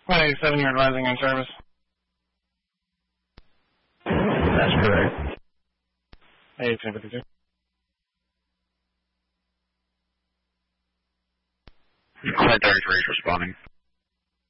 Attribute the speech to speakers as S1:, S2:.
S1: 187, you're advising in service.
S2: That's correct.
S1: 1852.
S2: Client 33 is responding.